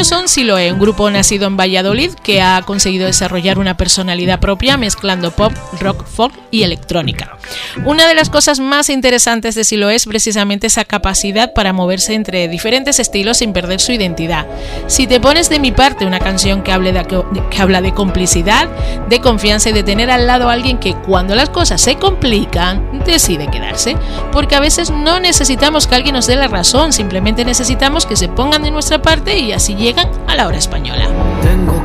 Ellos son Siloé, un grupo nacido en Valladolid que ha conseguido desarrollar una personalidad propia mezclando pop, rock, folk y electrónica. Una de las cosas más interesantes de Siloé es precisamente esa capacidad para moverse entre diferentes estilos sin perder su identidad. Si te pones de mi parte una canción que habla de complicidad, de confianza y de tener al lado a alguien que cuando las cosas se complican decide quedarse, porque a veces no necesitamos que alguien nos dé la razón, simplemente necesitamos que se pongan de nuestra parte y así llegan a la hora española.